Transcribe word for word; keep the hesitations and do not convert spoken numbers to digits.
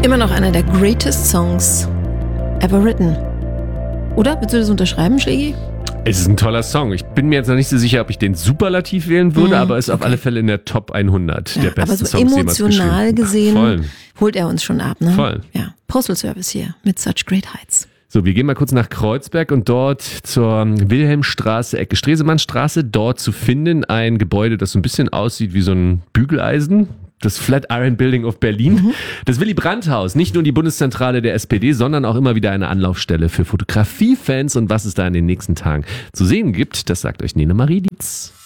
Immer noch einer der greatest songs ever written. Oder? Willst du das unterschreiben, Schlägi? Es ist ein toller Song. Ich bin mir jetzt noch nicht so sicher, ob ich den Superlativ wählen würde, mhm, aber ist okay. Auf alle Fälle in der Top hundert ja, der besten aber so Songs jemals geschrieben. Emotional gesehen Voll. holt er uns schon ab, ne? Voll. Ja. Postal Service hier mit Such Great Heights. So, wir gehen mal kurz nach Kreuzberg und dort zur Wilhelmstraße, Ecke Stresemannstraße, dort zu finden ein Gebäude, das so ein bisschen aussieht wie so ein Bügeleisen. Das Flatiron Building of Berlin. Mhm. Das Willy Brandt-Haus, nicht nur die Bundeszentrale der S P D, sondern auch immer wieder eine Anlaufstelle für Fotografiefans. Und was es da in den nächsten Tagen zu sehen gibt, das sagt euch Nene Marie Dietz.